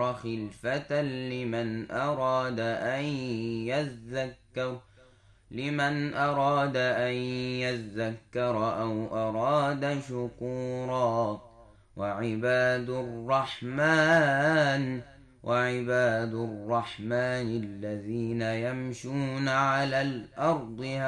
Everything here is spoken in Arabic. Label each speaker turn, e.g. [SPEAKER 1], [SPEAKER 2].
[SPEAKER 1] خلفة لمن أراد أن يذكر أو أراد شكورا. وعباد الرحمن الذين يمشون على الأرض